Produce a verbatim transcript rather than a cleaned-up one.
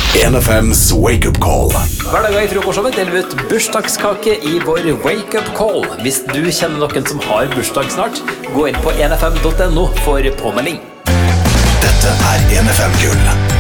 en F M's Wake Up Call. Hver dag i frokostshowet deler vi ut bursdagskake i vår Wake Up Call. Hvis du kjenner noen som har bursdag snart, gå inn på en f m punktum no for påmelding. Dette er en F M-gull.